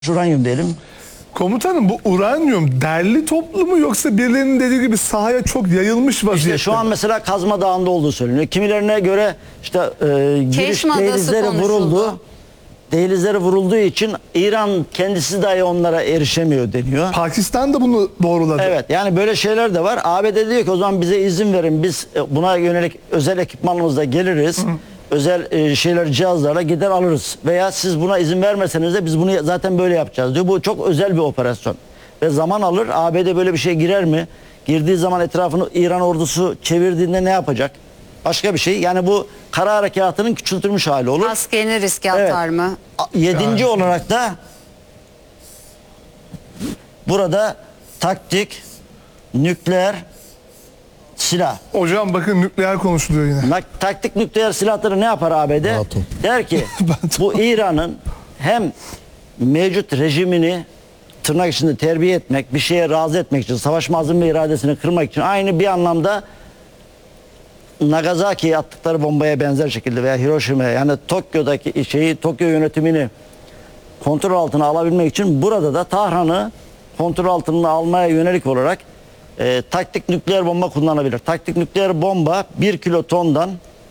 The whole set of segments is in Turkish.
Uranyum diyelim. Komutanım, bu uranyum derli toplu mu, yoksa birilerinin dediği gibi sahaya çok yayılmış vaziyette? İşte şu an mesela Kazma Dağı'nda olduğu söyleniyor. Kimilerine göre işte giriş Çeşme Adası dehlizleri konuşuldu. vuruldu. Dehlizleri vurulduğu için İran kendisi dahi onlara erişemiyor deniyor. Pakistan da bunu doğruladı. Evet, yani böyle şeyler de var. ABD diyor ki o zaman bize izin verin, biz buna yönelik özel ekipmanımızla geliriz. Özel cihazlarla gider alırız. Veya siz buna izin vermeseniz de biz bunu zaten böyle yapacağız diyor. Bu çok özel bir operasyon. Ve zaman alır. ABD böyle bir şeye girer mi? Girdiği zaman etrafını İran ordusu çevirdiğinde ne yapacak? Başka bir şey. Yani bu kara harekatının küçültülmüş hali olur. Askerini riske atar mı? Yedinci olarak da burada taktik, nükleer silah. Hocam bakın, nükleer konuşuluyor yine. Taktik nükleer silahları ne yapar ABD? Der ki bu İran'ın hem mevcut rejimini tırnak içinde terbiye etmek, bir şeye razı etmek için, savaşma azim ve iradesini kırmak için, aynı bir anlamda Nagasaki'ye attıkları bombaya benzer şekilde veya Hiroşima'ya, yani Tokyo'daki Tokyo yönetimini kontrol altına alabilmek için burada da Tahran'ı kontrol altına almaya yönelik olarak taktik nükleer bomba kullanabilir. Taktik nükleer bomba 1 kilotondan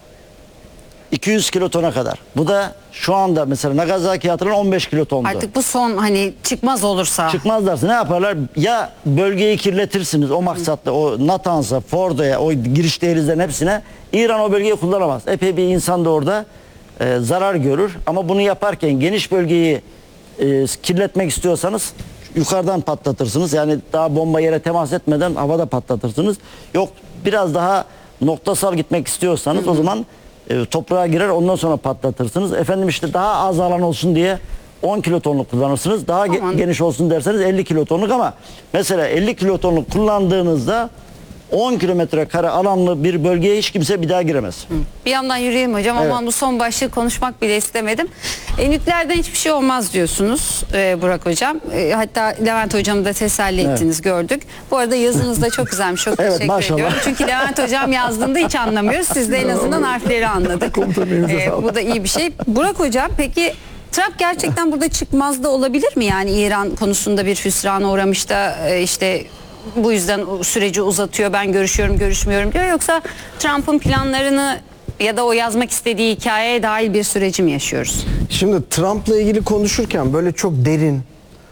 200 kilotona kadar. Bu da şu anda mesela Nagasaki'ye atılan 15 kilotondu. Artık bu son hani çıkmaz olursa. Çıkmazlarsa ne yaparlar? Ya bölgeyi kirletirsiniz o maksatla, o Natans'a, Fordo'ya, o giriş dehlizlerin hepsine. İran o bölgeyi kullanamaz. Epey bir insan da orada zarar görür. Ama bunu yaparken geniş bölgeyi kirletmek istiyorsanız yukarıdan patlatırsınız. Yani daha bomba yere temas etmeden havada patlatırsınız. Yok, biraz daha noktasal gitmek istiyorsanız o zaman toprağa girer, ondan sonra patlatırsınız. Efendim işte daha az alan olsun diye 10 kilotonluk kullanırsınız. Daha geniş olsun derseniz 50 kilotonluk, ama mesela 50 kilotonluk kullandığınızda 10 kilometre kare alanlı bir bölgeye hiç kimse bir daha giremez. Bir yandan yürüyeyim hocam, Evet. ama bu son başlığı konuşmak bile istemedim. Nükleerden hiçbir şey olmaz diyorsunuz Burak hocam. Hatta Levent hocamı da teselli ettiniz, gördük. Bu arada yazınız da çok güzelmiş. Çok Evet, teşekkür maşallah. ediyorum. Çünkü Levent hocam yazdığında hiç anlamıyoruz. Siz de en azından harfleri anladık. Bu da iyi bir şey. Burak hocam, peki Trump gerçekten burada çıkmaz da olabilir mi? Yani İran konusunda bir hüsrana uğramış da işte bu yüzden süreci uzatıyor, ben görüşmüyorum diyor, yoksa Trump'ın planlarını ya da o yazmak istediği hikayeye dahil bir süreci mi yaşıyoruz? Şimdi Trump'la ilgili konuşurken böyle çok derin,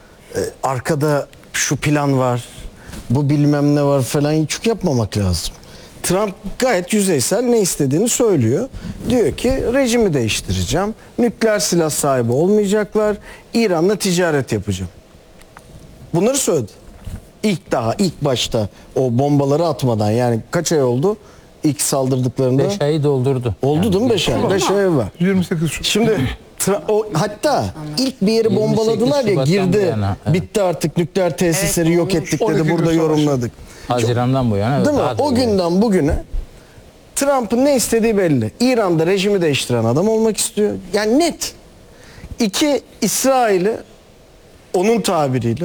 arkada şu plan var, bu bilmem ne var falan çok yapmamak lazım. Trump gayet yüzeysel ne istediğini söylüyor. Diyor ki rejimi değiştireceğim, nükleer silah sahibi olmayacaklar, İran'la ticaret yapacağım. Bunları söyledi. İlk başta o bombaları atmadan, yani kaç ay oldu ilk saldırdıklarında? 5 ayı doldurdu. Oldu Yani değil mi 5 ay? 5 ay var. 28 Şubat. Şimdi hatta ilk bir yeri 28 bombaladılar ya, Şubat'tan girdi. bu yana, evet. Bitti artık, nükleer tesisleri yok ettik dedi, 12 gün burada savaş. yorumladık. Haziran'dan bu yana. Evet, Değil mi? daha da O günden bugüne Trump'ın ne istediği belli. İran'da rejimi değiştiren adam olmak istiyor. Yani net. İki, İsrail'i onun tabiriyle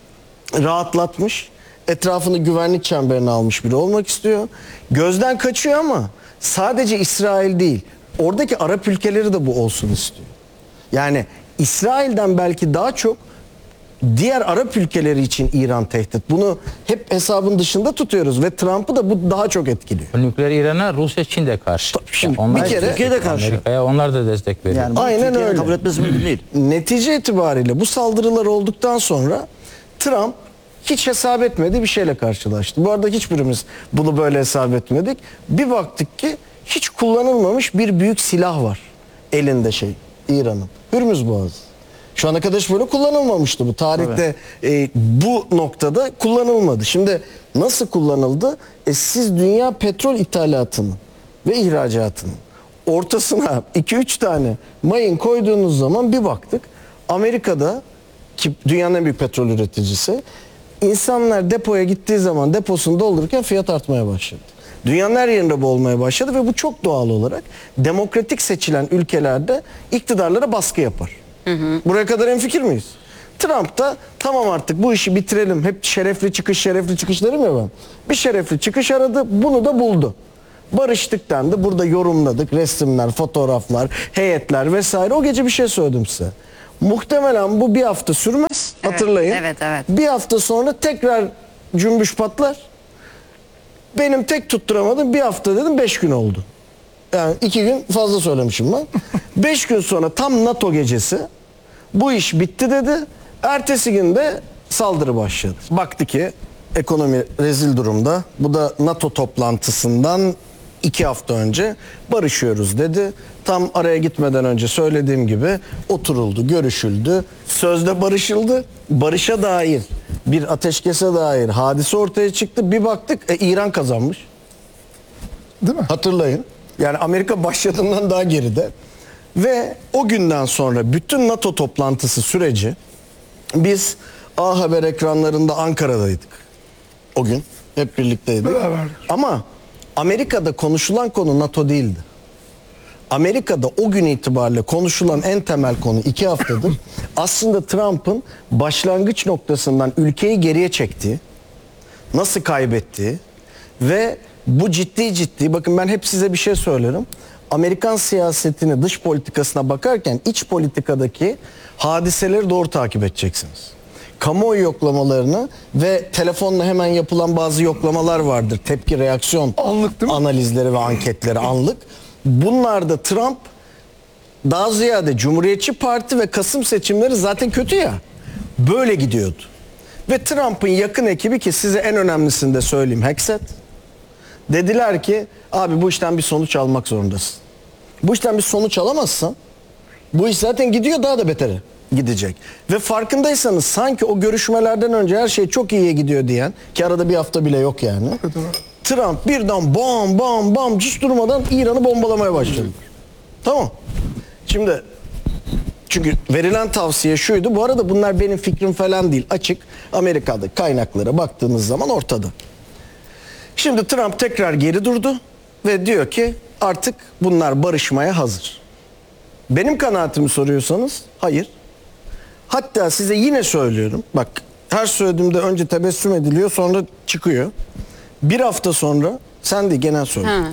rahatlatmış, etrafını güvenlik çemberine almış biri olmak istiyor. Gözden kaçıyor ama sadece İsrail değil, oradaki Arap ülkeleri de bu olsun istiyor. Yani İsrail'den belki daha çok diğer Arap ülkeleri için İran tehdit. Bunu hep hesabın dışında tutuyoruz ve Trump'ı da bu daha çok etkiliyor. nükleer İran'a Rusya, Çin de karşı. Şimdi Onlar bir kere Türkiye de karşı. Amerika'ya onlar da destek veriyor. Yani Aynen Türkiye'nin öyle. kabul etmesi mümkün değil. Netice itibariyle bu saldırılar olduktan sonra Trump hiç hesap etmediği bir şeyle karşılaştı. Bu arada hiçbirimiz bunu böyle hesap etmedik. Bir baktık ki hiç kullanılmamış bir büyük silah var elinde İran'ın. Hürmüz Boğazı. Şu ana kadar hiç böyle kullanılmamıştı bu. Tarihte bu noktada kullanılmadı. Şimdi nasıl kullanıldı? Siz dünya petrol ithalatının ve ihracatının ortasına 2-3 tane mayın koyduğunuz zaman bir baktık. Amerika'da, ki dünyanın en büyük petrol üreticisi, insanlar depoya gittiği zaman deposunu doldururken fiyat artmaya başladı. Dünyanın her yerinde bu olmaya başladı ve bu çok doğal olarak demokratik seçilen ülkelerde iktidarlara baskı yapar. Buraya kadar hemfikir miyiz? Trump da tamam artık bu işi bitirelim. Hep şerefli çıkış derim ya ben. Bir şerefli çıkış aradı, bunu da buldu. Barıştık dendi. Burada yorumladık. Resimler, fotoğraflar, heyetler vesaire. O gece bir şey söyledim size. Muhtemelen bu bir hafta sürmez. Evet, Hatırlayın. evet, evet. Bir hafta sonra tekrar cümbüş patlar. Benim tek tutturamadığım bir hafta dedim 5 gün oldu. Yani 2 gün fazla söylemişim ben. 5 gün sonra tam NATO gecesi bu iş bitti dedi. Ertesi günde saldırı başladı. Baktı ki ekonomi rezil durumda. Bu da NATO toplantısından 2 hafta önce barışıyoruz dedi. Tam araya gitmeden önce söylediğim gibi oturuldu, görüşüldü. Sözde barışıldı. Barışa dair, bir ateşkese dair hadise ortaya çıktı. Bir baktık İran kazanmış. Değil mi? Hatırlayın. Yani Amerika başladığından daha geride. Ve o günden sonra bütün NATO toplantısı süreci biz A Haber ekranlarında Ankara'daydık. O gün hep birlikteydik. Beraberdik. Ama Amerika'da konuşulan konu NATO değildi. Amerika'da o gün itibariyle konuşulan en temel konu 2 haftadır aslında Trump'ın başlangıç noktasından ülkeyi geriye çektiği, nasıl kaybettiği ve bu ciddi bakın ben hep size bir şey söylerim. Amerikan siyasetini, dış politikasına bakarken iç politikadaki hadiseleri doğru takip edeceksiniz. Kamuoyu yoklamalarını ve telefonla hemen yapılan bazı yoklamalar vardır. Tepki, reaksiyon Anlık değil mi? analizleri ve anketleri anlık. Bunlarda Trump daha ziyade Cumhuriyetçi Parti ve Kasım seçimleri zaten kötü ya. Böyle gidiyordu. Ve Trump'ın yakın ekibi ki size en önemlisini de söyleyeyim. Hexet. Dediler ki abi bu işten bir sonuç almak zorundasın. Bu işten bir sonuç alamazsan bu iş zaten gidiyor daha da betere gidecek. Ve farkındaysanız sanki o görüşmelerden önce her şey çok iyiye gidiyor diyen ki arada bir hafta bile yok yani. Trump birden bam bam bam hiç durmadan İran'ı bombalamaya başladı. Tamam. Şimdi çünkü verilen tavsiye şuydu. Bu arada bunlar benim fikrim falan değil. Açık Amerika'da kaynaklara baktığınız zaman ortada. Şimdi Trump tekrar geri durdu ve diyor ki artık bunlar barışmaya hazır. Benim kanaatimi soruyorsanız hayır. Hatta size yine söylüyorum. Bak her söylediğimde önce tebessüm ediliyor sonra çıkıyor. Bir hafta sonra sen de genel söyle. Ha.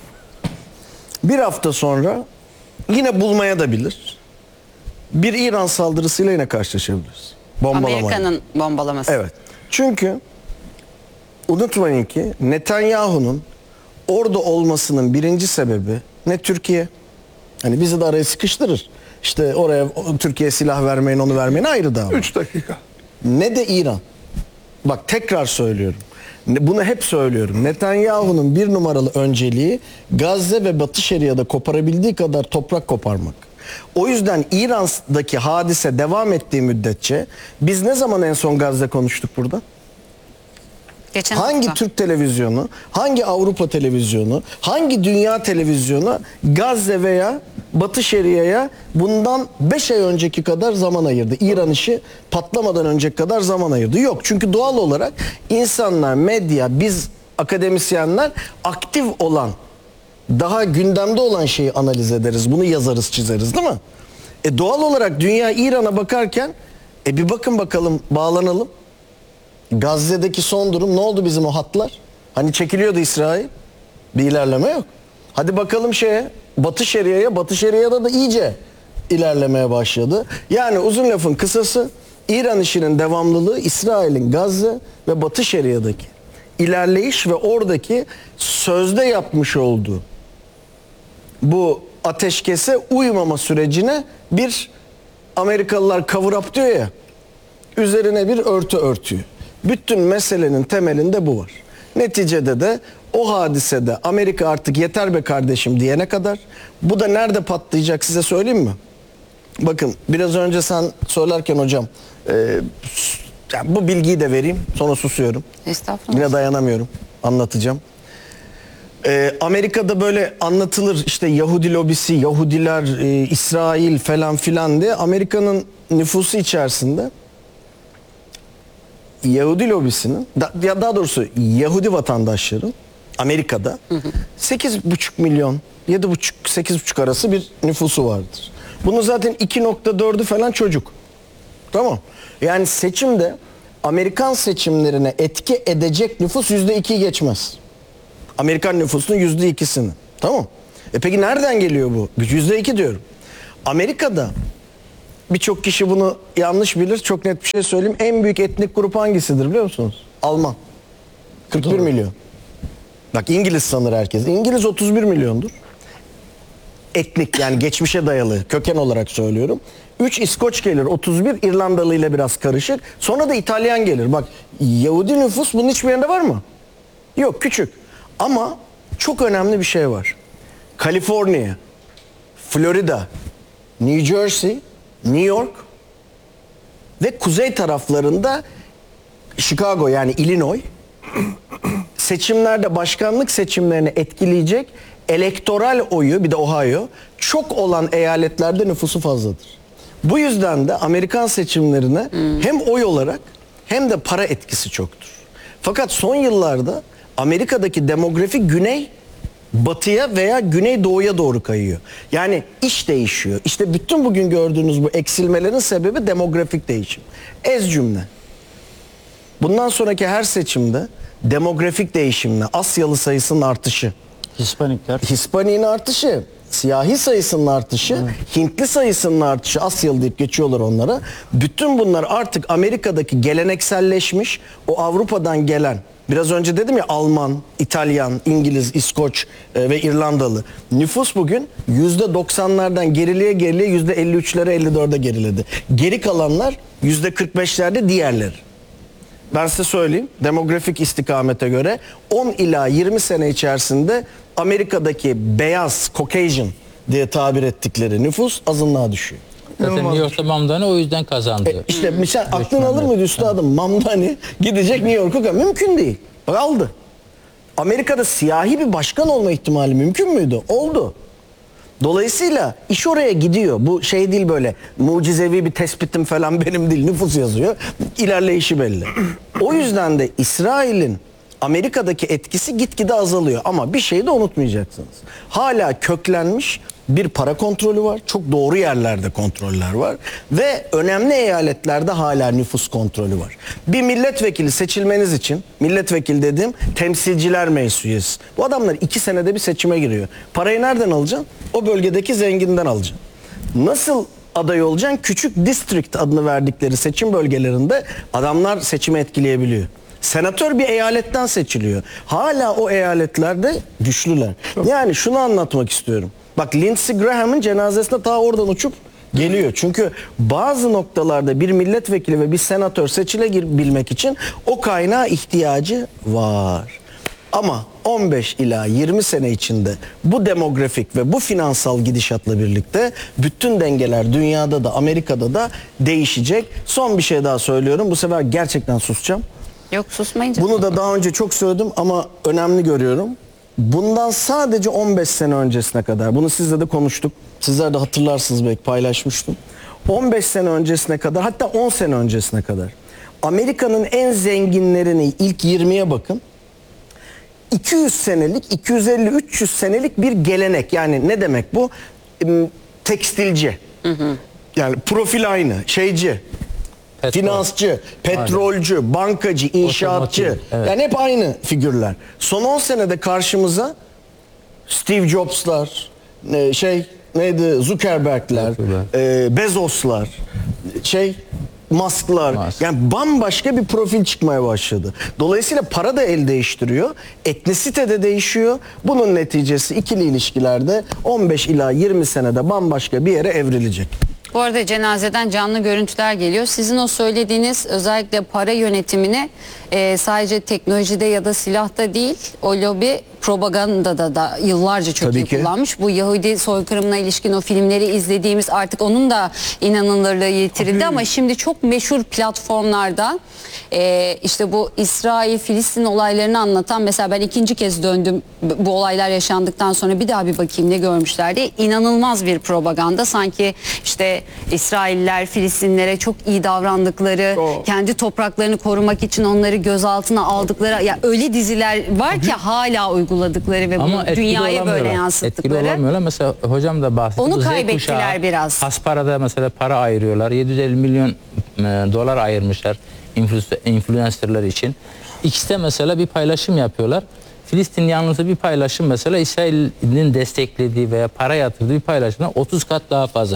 Bir hafta sonra yine bulmaya da bilir. Bir İran saldırısıyla yine karşılaşabiliriz. Bombalamayla. Amerika'nın bombalaması. Evet. Çünkü unutmayın ki Netanyahu'nun orada olmasının birinci sebebi ne Türkiye? Hani bizi de araya sıkıştırır. İşte oraya Türkiye silah vermeyin onu vermeyin ayrı dava. 3 dakika. Ne de İran. Bak tekrar söylüyorum. Bunu hep söylüyorum. Netanyahu'nun bir numaralı önceliği Gazze ve Batı Şeria'da koparabildiği kadar toprak koparmak. O yüzden İran'daki hadise devam ettiği müddetçe biz ne zaman en son Gazze konuştuk burada? Geçen Hangi hafta. Türk televizyonu, hangi Avrupa televizyonu, hangi dünya televizyonu Gazze veya Batı Şeria'ya bundan 5 ay önceki kadar zaman ayırdı? İran işi patlamadan önceki kadar zaman ayırdı. Yok çünkü doğal olarak insanlar, medya, biz akademisyenler aktif olan, daha gündemde olan şeyi analiz ederiz. Bunu yazarız, çizeriz değil mi? Doğal olarak dünya İran'a bakarken bir bakın bakalım bağlanalım. Gazze'deki son durum ne oldu bizim o hatlar? Hani çekiliyordu İsrail. Bir ilerleme yok. Hadi bakalım Batı Şeria'ya. Batı Şeria'da da iyice ilerlemeye başladı. Yani uzun lafın kısası İran işinin devamlılığı İsrail'in Gazze ve Batı Şeria'daki ilerleyiş ve oradaki sözde yapmış olduğu bu ateşkese uymama sürecine bir Amerikalılar cover up diyor ya üzerine bir örtü örtüyor. Bütün meselenin temelinde bu var. Neticede de o hadisede Amerika artık yeter be kardeşim diyene kadar bu da nerede patlayacak size söyleyeyim mi? Bakın biraz önce sen söylerken hocam bu bilgiyi de vereyim sonra susuyorum. Estağfurullah. Yine dayanamıyorum anlatacağım. Amerika'da böyle anlatılır işte Yahudi lobisi, Yahudiler, İsrail falan filan diye Amerika'nın nüfusu içerisinde Yahudi lobisinin daha doğrusu Yahudi vatandaşların Amerika'da 8,5 milyon 7,5-8,5 arası bir nüfusu vardır. Bunun zaten 2,4'ü falan çocuk. Tamam. Yani seçimde Amerikan seçimlerine etki edecek nüfus %2'yi geçmez. Amerikan nüfusunun %2'sini. Tamam. Peki nereden geliyor bu? %2 diyorum. Amerika'da birçok kişi bunu yanlış bilir. Çok net bir şey söyleyeyim. En büyük etnik grup hangisidir biliyor musunuz? Alman. 41 milyon. Bak İngiliz sanır herkes. İngiliz 31 milyondur. Etnik yani geçmişe dayalı köken olarak söylüyorum. 3 İskoç gelir 31, İrlandalı ile biraz karışık. Sonra da İtalyan gelir. Bak Yahudi nüfus bunun hiçbir yerinde var mı? Yok, küçük. Ama çok önemli bir şey var. Kaliforniya, Florida, New Jersey, New York ve kuzey taraflarında Chicago yani Illinois seçimlerde başkanlık seçimlerini etkileyecek elektoral oyu, bir de Ohio, çok olan eyaletlerde nüfusu fazladır. Bu yüzden de Amerikan seçimlerine hem oy olarak hem de para etkisi çoktur. Fakat son yıllarda Amerika'daki demografi güney batıya veya güneydoğuya doğru kayıyor. Yani iş değişiyor. İşte bütün bugün gördüğünüz bu eksilmelerin sebebi demografik değişim. Ez cümle. Bundan sonraki her seçimde demografik değişimle Asyalı sayısının artışı, Hispanikler. Hispanik'in artışı, siyahi sayısının artışı, Hintli sayısının artışı, Asyalı deyip geçiyorlar onlara. Bütün bunlar artık Amerika'daki gelenekselleşmiş, o Avrupa'dan gelen, biraz önce dedim ya Alman, İtalyan, İngiliz, İskoç ve İrlandalı nüfus bugün %90'lardan gerileye %53'lere 54'e geriledi. Geri kalanlar %45'lerde diğerleri. Ben size söyleyeyim, demografik istikamete göre 10 ila 20 sene içerisinde Amerika'daki beyaz, Caucasian diye tabir ettikleri nüfus azınlığa düşüyor. Zaten New York'ta Mamdani o yüzden kazandı. İşte mesela aklın alır mıydı üstadım? Mamdani gidecek New York'a, mümkün değil. Bak aldı. Amerika'da siyahi bir başkan olma ihtimali mümkün müydü? Oldu. Dolayısıyla iş oraya gidiyor. Bu şey değil, böyle mucizevi bir tespitim falan benim değil. Nüfus yazıyor. İlerleyişi belli. O yüzden de İsrail'in Amerika'daki etkisi gitgide azalıyor. Ama bir şeyi de unutmayacaksınız. Hala köklenmiş bir para kontrolü var. Çok doğru yerlerde kontroller var. Ve önemli eyaletlerde hala nüfus kontrolü var. Bir milletvekili seçilmeniz için, milletvekili dediğim temsilciler meclis üyesi. Bu adamlar 2 senede bir seçime giriyor. Parayı nereden alacaksın? O bölgedeki zenginden alacaksın. Nasıl aday olacaksın? Küçük district adını verdikleri seçim bölgelerinde adamlar seçimi etkileyebiliyor. Senatör bir eyaletten seçiliyor. Hala o eyaletlerde güçlüler. Yani şunu anlatmak istiyorum. Bak Lindsey Graham'ın cenazesine ta oradan uçup geliyor. Çünkü bazı noktalarda bir milletvekili ve bir senatör seçilebilmek için o kaynağa ihtiyacı var. Ama 15 ila 20 sene içinde bu demografik ve bu finansal gidişatla birlikte bütün dengeler dünyada da Amerika'da da değişecek. Son bir şey daha söylüyorum. Bu sefer gerçekten susacağım. Yok, susmayınca. Bunu da daha önce çok söyledim ama önemli görüyorum. Bundan sadece 15 sene öncesine kadar, bunu sizle de konuştuk. Sizler de hatırlarsınız, belki paylaşmıştım. 15 sene öncesine kadar, hatta 10 sene öncesine kadar Amerika'nın en zenginlerini ilk 20'ye bakın. 200 senelik, 250-300 senelik bir gelenek. Yani ne demek bu? Tekstilci. Yani profil aynı. Şeyci. Petrol. Finansçı, petrolcü, bankacı, inşaatçı. Otomotiv, evet. Yani hep aynı figürler. Son 10 senede karşımıza Steve Jobs'lar, Zuckerberg'ler, Bezos'lar, Musk'lar. Musk. Yani bambaşka bir profil çıkmaya başladı. Dolayısıyla para da el değiştiriyor. Etnisite de değişiyor. Bunun neticesi ikili ilişkilerde 15 ila 20 senede bambaşka bir yere evrilecek. Bu arada cenazeden canlı görüntüler geliyor. Sizin o söylediğiniz özellikle para yönetimini sadece teknolojide ya da silahta değil, o lobi propagandada da yıllarca çok Tabii iyi ki. kullanmış. Bu Yahudi soykırımına ilişkin o filmleri izlediğimiz artık onun da inanılırlığı yitirildi ama şimdi çok meşhur platformlarda işte bu İsrail-Filistin olaylarını anlatan, mesela ben 2. kez döndüm bu olaylar yaşandıktan sonra, bir daha bir bakayım ne görmüşler diye. İnanılmaz bir propaganda, sanki işte İsrailler Filistinlere çok iyi davrandıkları, kendi topraklarını korumak için onları gözaltına aldıkları, ya öyle diziler var ki hala uyguladıkları ve bunu etkili dünyaya böyle olamıyorlar. yansıttıkları. Etkili olamıyorlar. Mesela hocam da bahsetti. Onu Bu Z kaybettiler kuşağı biraz. Haspara'da mesela para ayırıyorlar. 750 milyon dolar ayırmışlar influencerlar için. İkisi de mesela bir paylaşım yapıyorlar. Filistin yanlısı bir paylaşım mesela İsrail'in desteklediği veya para yatırdığı bir paylaşımdan 30 kat daha fazla.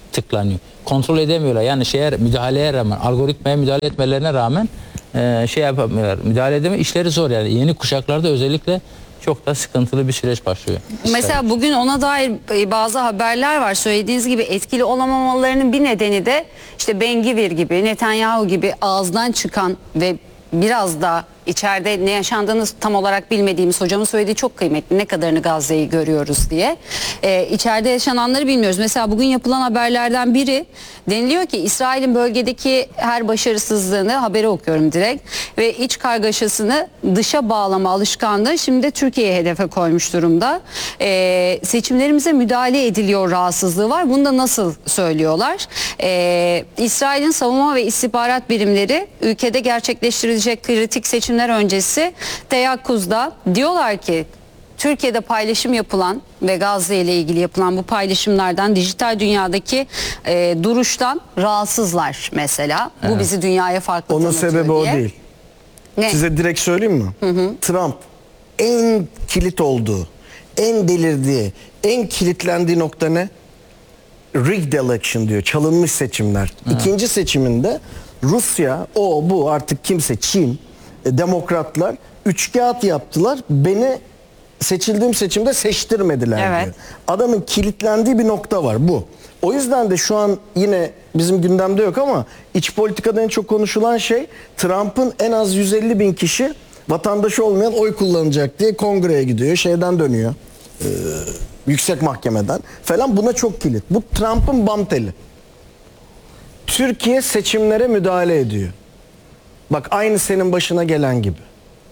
tıklanıyor. Kontrol edemiyorlar. Yani müdahaleye rağmen, algoritmaya müdahale etmelerine rağmen şey yapamıyorlar. Müdahale edemiyor. İşleri zor yani. Yeni kuşaklarda özellikle çok da sıkıntılı bir süreç başlıyor. Mesela bugün ona dair bazı haberler var. Söylediğiniz gibi etkili olamamalarının bir nedeni de işte Ben Gvir gibi, Netanyahu gibi ağızdan çıkan ve biraz da içeride ne yaşandığını tam olarak bilmediğimiz, hocamın söylediği çok kıymetli, ne kadarını Gazze'yi görüyoruz diye. İçeride yaşananları bilmiyoruz. Mesela bugün yapılan haberlerden biri, deniliyor ki İsrail'in bölgedeki her başarısızlığını, haberi okuyorum direkt, ve iç kargaşasını dışa bağlama alışkanlığı şimdi de Türkiye'ye hedefe koymuş durumda. Seçimlerimize müdahale ediliyor rahatsızlığı var. Bunu da nasıl söylüyorlar? İsrail'in savunma ve istihbarat birimleri ülkede gerçekleştirilecek kritik seçimler öncesi teyakkuzda, diyorlar ki Türkiye'de paylaşım yapılan ve Gazze ile ilgili yapılan bu paylaşımlardan, dijital dünyadaki duruştan rahatsızlar mesela. Bu bizi dünyaya farklı Onun tanıtıyor sebebi o diye. değil. Ne? Size direkt söyleyeyim mi? Trump en kilit olduğu, en delirdiği, en kilitlendiği nokta ne? Rigged election diyor. Çalınmış seçimler. İkinci seçiminde Rusya, bu artık kimse, Çin, demokratlar üçkağıt yaptılar. Beni seçildiğim seçimde seçtirmediler Evet. diyor. Adamın kilitlendiği bir nokta var bu. O yüzden de şu an yine bizim gündemde yok ama iç politikada en çok konuşulan şey Trump'ın en az 150 bin kişi vatandaşı olmayan oy kullanacak diye kongreye gidiyor. Şeyden dönüyor. Yüksek mahkemeden falan, buna çok kilit. Bu Trump'ın bam teli. Türkiye seçimlere müdahale ediyor. Bak aynı senin başına gelen gibi.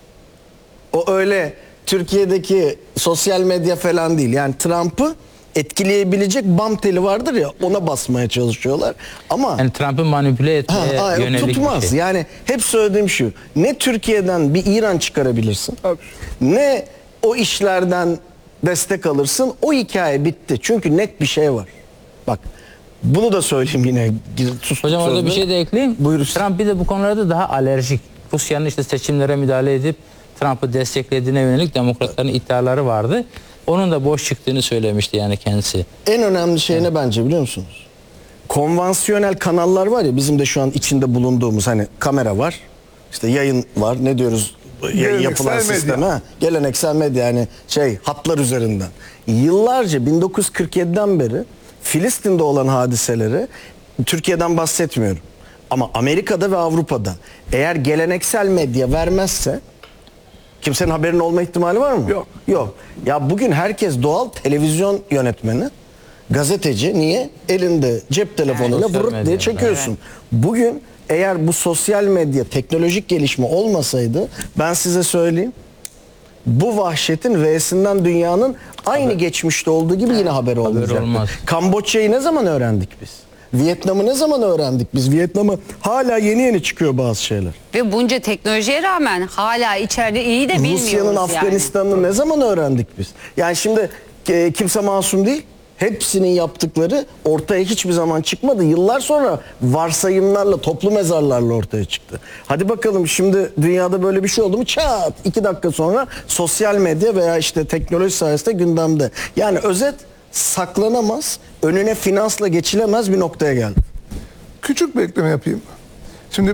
O öyle Türkiye'deki sosyal medya falan değil. Yani Trump'ı etkileyebilecek bam teli vardır ya, ona basmaya çalışıyorlar. Ama Yani Trump'ı manipüle etmeye yönelik tutmaz. bir şey. Yani hep söylediğim şu. Ne Türkiye'den bir İran çıkarabilirsin. Tabii. Ne o işlerden destek alırsın. O hikaye bitti. Çünkü net bir şey var. Bak bunu da söyleyeyim yine. Hocam orada bir şey de ekleyeyim. Buyurun. Trump bir de bu konularda daha alerjik. Rusya'nın işte seçimlere müdahale edip Trump'ı desteklediğine yönelik demokratların iddiaları vardı. Onun da boş çıktığını söylemişti yani kendisi. En önemli şey ne bence biliyor musunuz? Konvansiyonel kanallar var ya, bizim de şu an içinde bulunduğumuz, hani kamera var, işte yayın var, ne diyoruz, yayın yapılan Geleneksel sistem, medya. geleneksel medya, yani hatlar üzerinden. Yıllarca 1947'den beri Filistin'de olan hadiseleri, Türkiye'den bahsetmiyorum, ama Amerika'da ve Avrupa'da eğer geleneksel medya vermezse kimsenin haberinin olma ihtimali var mı? Yok. Yok. Ya bugün herkes doğal televizyon yönetmeni, gazeteci. Niye? Elinde cep telefonuyla Sosyal vurup medya. diye çekiyorsun. Bugün eğer bu sosyal medya, teknolojik gelişme olmasaydı, ben size söyleyeyim, bu vahşetin V'sinden dünyanın aynı geçmişte olduğu gibi yine haberi olmayacaktı. olmaz. Kamboçya'yı ne zaman öğrendik biz? Vietnam'ı ne zaman öğrendik biz? Vietnam'ı hala yeni çıkıyor bazı şeyler. Ve bunca teknolojiye rağmen hala içeride iyi de bilmiyoruz Rusya'nın yani. Afganistan'ını ne zaman öğrendik biz? Yani şimdi kimse masum değil. Hepsinin yaptıkları ortaya hiçbir zaman çıkmadı. Yıllar sonra varsayımlarla, toplu mezarlarla ortaya çıktı. Hadi bakalım, şimdi dünyada böyle bir şey oldu mu, çat 2 dakika sonra sosyal medya veya işte teknoloji sayesinde gündemde. Yani özet, saklanamaz, önüne finansla geçilemez bir noktaya geldi. Küçük bir ekleme yapayım. Şimdi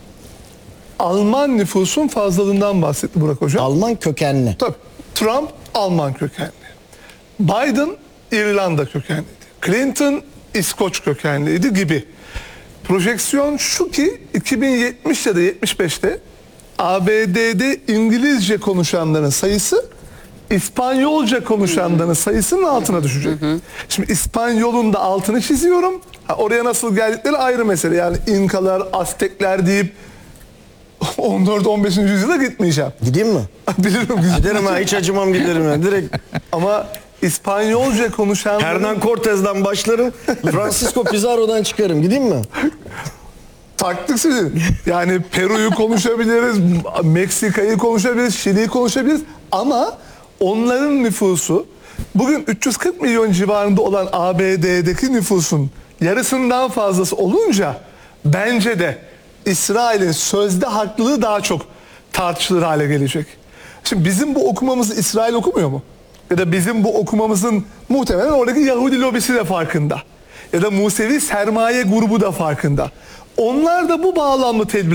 Alman nüfusun fazlalığından bahsetti Burak Hocam. Alman kökenli. Tabii. Trump Alman kökenli. Biden İrlanda kökenliydi. Clinton İskoç kökenliydi gibi. Projeksiyon şu ki 2070 ya da 75'te ABD'de İngilizce konuşanların sayısı İspanyolca konuşanların sayısının altına düşecek. Şimdi İspanyol'un da altını çiziyorum. Oraya nasıl geldikleri ayrı mesele. Yani İnkalar, Aztekler deyip 14-15. yüzyıla gitmeyeceğim. Gideyim mi? Bilirim. Giderim ha, hiç acımam, giderim ya direkt. Ama İspanyolca konuşan Hernan Cortez'den başlarım, Francisco Pizarro'dan çıkarım. Gideyim mi? taktık sizi. Yani Peru'yu konuşabiliriz, Meksika'yı konuşabiliriz, Şili'yi konuşabiliriz. Ama onların nüfusu bugün 340 milyon civarında olan ABD'deki nüfusun yarısından fazlası olunca bence de İsrail'in sözde haklılığı daha çok tartışılır hale gelecek. Şimdi bizim bu okumamızı İsrail okumuyor mu? Ya da bizim bu okumamızın muhtemelen oradaki Yahudi lobisi de farkında. ya da Musevi sermaye grubu da farkında. Onlar da bu bağlamlı tedbir